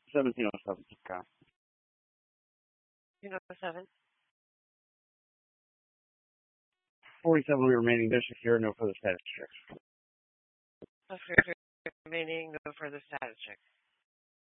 1707. Okay. 1707. 47 remaining districts here, no further status checks. Remaining, no further status check.